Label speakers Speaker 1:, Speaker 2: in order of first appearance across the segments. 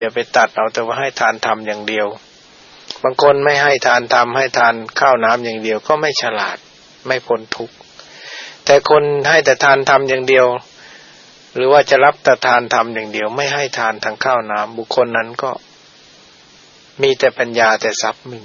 Speaker 1: อย่าไปตัดเอาแต่ว่าให้ทานธรรมอย่างเดียวบางคนไม่ให้ทานธรรมให้ทานข้าวน้ำอย่างเดียวก็ไม่ฉลาดไม่พ้นทุกข์แต่คนให้แต่ทานธรรมอย่างเดียวหรือว่าจะรับแต่ทานธรรมอย่างเดียวไม่ให้ทานทางข้าวน้ำบุคคลนั้นก็มีแต่ปัญญาแต่ทรัพย์ไม่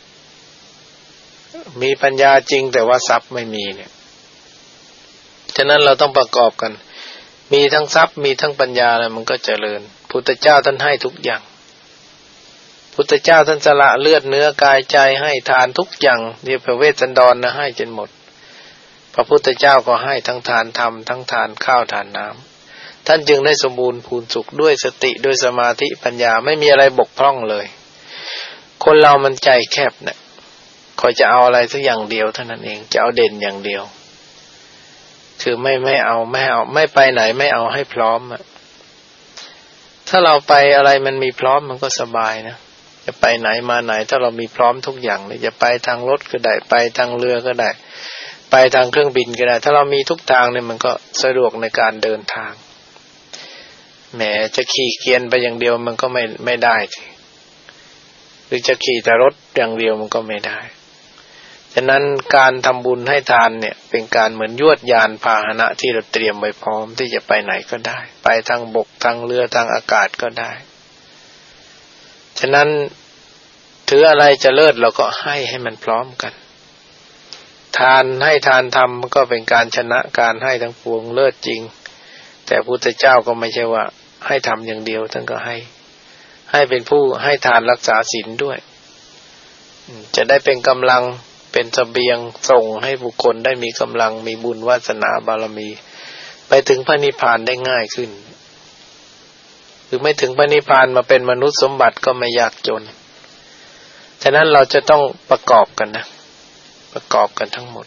Speaker 1: มีปัญญาจริงแต่ว่าทรัพย์ไม่มีเนี่ยฉะนั้นเราต้องประกอบกันมีทั้งทรัพย์มีทั้งปัญญาแล้วมันก็เจริญพุทธเจ้าท่านให้ทุกอย่างพุทธเจ้าท่านสละเลือดเนื้อกายใจให้ทานทุกอย่างเรียกพระเวสสันดรนะให้จนหมดพระพุทธเจ้าก็ให้ทั้งทานธรรมทั้งทานข้าวทานน้ำท่านจึงได้สมบูรณ์พูนสุขด้วยสติด้วยสมาธิปัญญาไม่มีอะไรบกพร่องเลยคนเรามันใจแคบเนี่ยคอยจะเอาอะไรสักอย่างเดียวเท่านั้นเองจะเอาเด่นอย่างเดียวคือไม่เอาไม่ไปไหนไม่เอาให้พร้อมอ่ะถ้าเราไปอะไรมันมีพร้อมมันก็สบายนะจะไปไหนมาไหนถ้าเรามีพร้อมทุกอย่างเลยจะไปทางรถก็ได้ไปทางเรือก็ได้ไปทางเครื่องบินก็ได้ถ้าเรามีทุกทางเนี่ยมันก็สะดวกในการเดินทางแหมจะขี่เกวียนไปอย่างเดียวมันก็ไม่ได้หรือจะขี่แต่รถอย่างเดียวมันก็ไม่ได้ฉะนั้นการทำบุญให้ทานเนี่ยเป็นการเหมือนยวดยานพาหนะที่เราเตรียมไว้พร้อมที่จะไปไหนก็ได้ไปทางบกทางเรือทางอากาศก็ได้ฉะนั้นถืออะไรจะเลิศเราก็ให้มันพร้อมกันทานให้ทานทำมันก็เป็นการชนะการให้ทั้งปวงเลิศจริงแต่พุทธเจ้าก็ไม่ใช่ว่าให้ทำอย่างเดียวท่านก็ให้เป็นผู้ให้ทานรักษาศีลด้วยจะได้เป็นกำลังเป็นเสบียงส่งให้บุคคลได้มีกำลังมีบุญวาสนาบารมีไปถึงพระนิพพานได้ง่ายขึ้นหรือไม่ถึงพระนิพพานมาเป็นมนุษย์สมบัติก็ไม่ยากจนฉะนั้นเราจะต้องประกอบกันนะประกอบกันทั้งหมด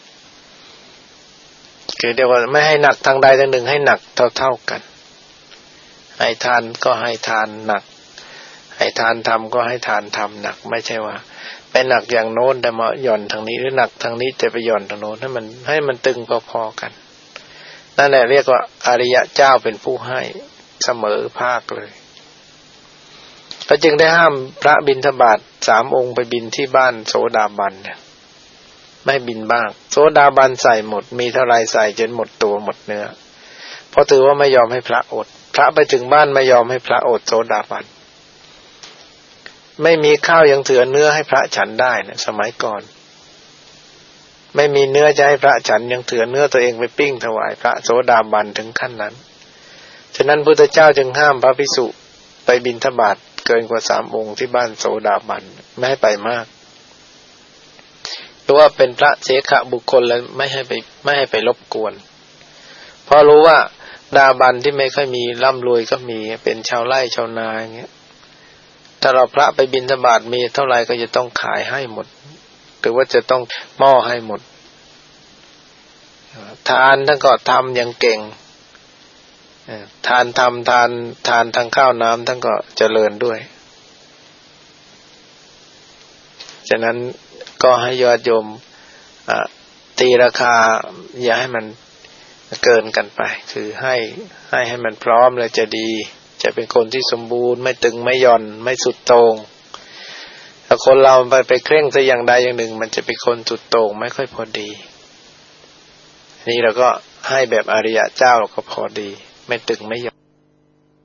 Speaker 1: คือเดี๋ยวว่าไม่ให้หนักทางใดทางหนึ่งให้หนักเท่ากันให้ทานก็ให้ทานหนักให้ทานทำก็ให้ทานทำหนักไม่ใช่ว่าไปหนักอย่างโน้นแต่มาหย่อนทางนี้หรือหนักทางนี้แต่ไปหย่อนทางโน้นให้มันตึงพอๆกันนั่นแหละเรียกว่าอริยะเจ้าเป็นผู้ให้เสมอภาคเลยก็จึงได้ห้ามพระบิณฑบาต3 องค์ไปบิณที่บ้านโสดาบันเนี่ยไม่บิณบ้างโสดาบันใส่หมดมีเท่าไรใส่จนหมดตัวหมดเนื้อเพราะถือว่าไม่ยอมให้พระอดพระไปถึงบ้านไม่ยอมให้พระอดโสดาบันไม่มีข้าวยังเถือเนื้อให้พระฉันได้นะสมัยก่อนไม่มีเนื้อจะให้พระฉันยังเถือเนื้อตัวเองไปปิ้งถวายพระโสดาบันถึงขั้นนั้นฉะนั้นพุทธเจ้าจึงห้ามพระภิกษุไปบิณฑบาตเกินกว่า3 องค์ที่บ้านโสดาบันไม่ให้ไปมากเพราะว่าเป็นพระเสขบุคคลแล้วไม่ให้ไปรบกวนเพราะรู้ว่าดาบันที่ไม่ค่อยมีร่ำรวยก็มีเป็นชาวไร่ชาวนาอย่างเงี้ยถ้าเราพระไปบิณฑบาตมีเท่าไหร่ก็จะต้องขายให้หมดหรือว่าจะต้องหม้อให้หมดทานท่านก็ทำอย่างเก่งทานทางข้าวน้ำท่านก็เจริญด้วยฉะนั้นก็ให้ญาติโยมตีราคาอย่าให้มันเกินกันไปคือให้มันพร้อมแล้วจะดีจะเป็นคนที่สมบูรณ์ไม่ตึงไม่หย่อนไม่สุดโต่งถ้าคนเราไปเคร่งซะอย่างใดอย่างหนึ่งมันจะเป็นคนสุดโต่งไม่ค่อยพอดีนี่เราก็ให้แบบอริยะเจ้าก็พอดีไม่ตึงไม่หย่อน